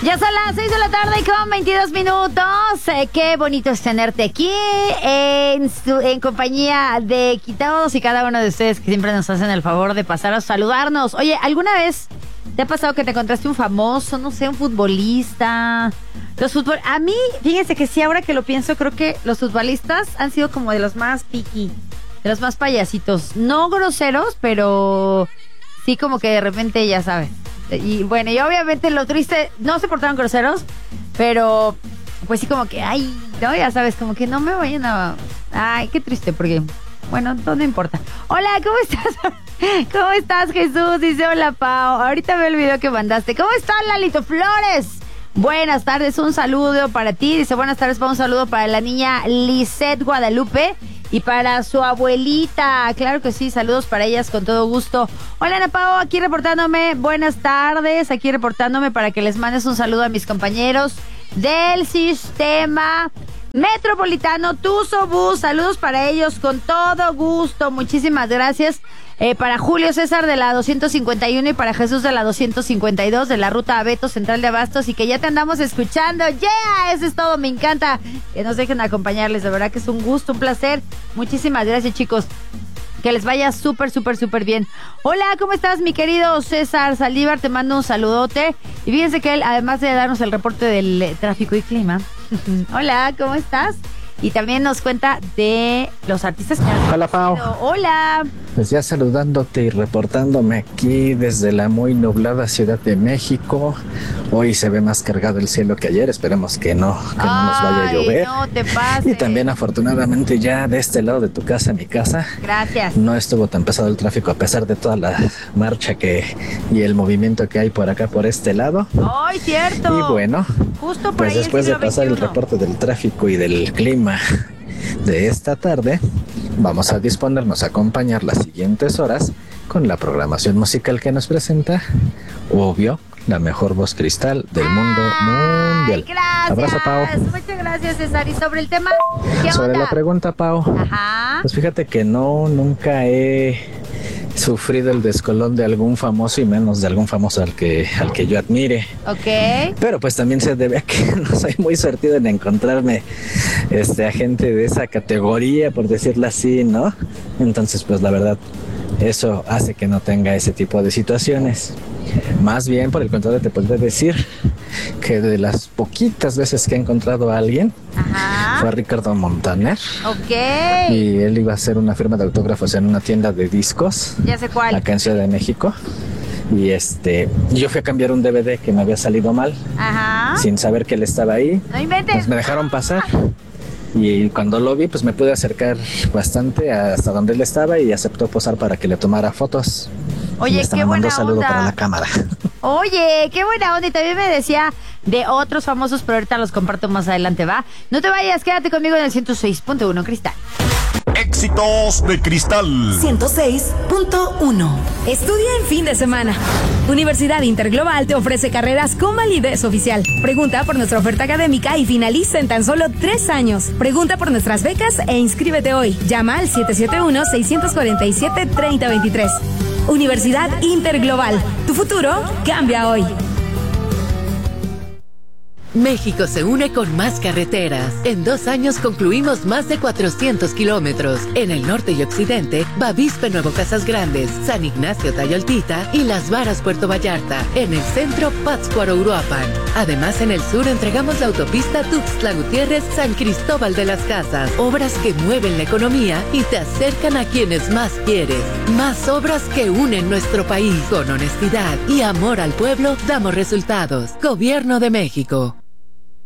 Ya son las 6 de la tarde con 22 minutos. Qué bonito es tenerte aquí en compañía de todos y cada uno de ustedes que siempre nos hacen el favor de pasar a saludarnos. Oye, ¿alguna vez te ha pasado que te encontraste un famoso, no sé, un futbolista? A mí, fíjense que sí, ahora que lo pienso, creo que los futbolistas han sido como de los más piqui, de los más payasitos. No groseros, pero sí como que de repente, ya sabes. Y bueno, y obviamente lo triste, no se portaron groseros, pero pues sí como que, ay, no, ya sabes, como que no me vayan a... Ay, qué triste, porque, bueno, no importa. Hola, ¿cómo estás? ¿Cómo estás, Jesús? Dice, hola, Pau. Ahorita veo el video que mandaste. ¿Cómo estás, Lalito Flores? Buenas tardes, un saludo para ti. Dice, buenas tardes, Pau, un saludo para la niña Lisette Guadalupe. Y para su abuelita, claro que sí, saludos para ellas con todo gusto. Hola, Ana Pao, aquí reportándome, buenas tardes, aquí reportándome para que les mandes un saludo a mis compañeros del sistema metropolitano Tuzo Bus. Saludos para ellos con todo gusto, muchísimas gracias. Para Julio César de la 251 y para Jesús de la 252 de la ruta Abeto Central de Abastos, y que ya te andamos escuchando. ¡Yeah! Eso es todo, me encanta que nos dejen acompañarles, de verdad que es un gusto, un placer. Muchísimas gracias, chicos. Que les vaya súper, súper, súper bien. Hola, ¿cómo estás, mi querido César Saldívar? Te mando un saludote. Y fíjense que él, además de darnos el reporte del tráfico y clima. Hola, ¿cómo estás? Y también nos cuenta de los artistas que han... Hola, Pau. Hola. Pues ya saludándote y reportándome aquí desde la muy nublada Ciudad de México. Hoy se ve más cargado el cielo que ayer. Esperemos que no nos vaya a llover. No te pases. Y también afortunadamente ya de este lado de tu casa, mi casa. Gracias. No estuvo tan pesado el tráfico a pesar de toda la marcha y el movimiento que hay por acá, por este lado. ¡Ay, cierto! Y bueno, justo por pues ahí después de pasar el reporte del tráfico y del clima de esta tarde, vamos a disponernos a acompañar las siguientes horas con la programación musical que nos presenta, obvio, la mejor voz cristal del mundo mundial. Gracias. Abrazo, Pau. Muchas gracias, César. ¿Y sobre el tema? ¿Qué sobre onda? la pregunta, Pau. Ajá. Pues fíjate que nunca he sufrido el descolón de algún famoso, y menos de algún famoso al que yo admire. Ok. Pero pues también se debe a que no soy muy sortido en encontrarme a gente de esa categoría, por decirlo así, ¿no? Entonces, pues la verdad, eso hace que no tenga ese tipo de situaciones. Más bien, por el contrario, te podría decir que de las poquitas veces que he encontrado a alguien, ajá, fue a Ricardo Montaner. Ok. Y él iba a hacer una firma de autógrafos en una tienda de discos. Ya sé cuál. Acá en Ciudad de México. Y yo fui a cambiar un DVD que me había salido mal. Ajá. Sin saber que él estaba ahí. No inventes. Pues me dejaron pasar. Y cuando lo vi, pues me pude acercar bastante hasta donde él estaba y aceptó posar para que le tomara fotos. Oye, qué buena mandando saludo onda para la cámara. Oye, qué buena onda. Y también me decía de otros famosos, pero ahorita los comparto más adelante, ¿va? No te vayas, quédate conmigo en el 106.1 Cristal. Éxitos de Cristal 106.1. Estudia en fin de semana. Universidad Interglobal te ofrece carreras con validez oficial. Pregunta por nuestra oferta académica y finaliza en tan solo 3 años. Pregunta por nuestras becas e inscríbete hoy. Llama al 771-647-3023. Universidad Interglobal. Tu futuro cambia hoy. México se une con más carreteras. En 2 años concluimos más de 400 kilómetros. En el norte y occidente, Bavispe Nuevo Casas Grandes, San Ignacio Tayoltita y Las Varas Puerto Vallarta. En el centro, Pátzcuaro Uruapan. Además, en el sur entregamos la autopista Tuxtla Gutiérrez San Cristóbal de las Casas. Obras que mueven la economía y te acercan a quienes más quieres. Más obras que unen nuestro país. Con honestidad y amor al pueblo, damos resultados. Gobierno de México.